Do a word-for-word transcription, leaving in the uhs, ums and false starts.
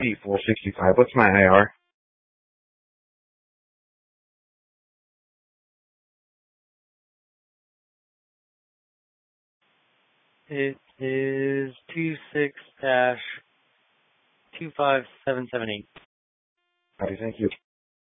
eight four six five. What's my I R? It is two six dash two five seven seven eight. Alright, thank you.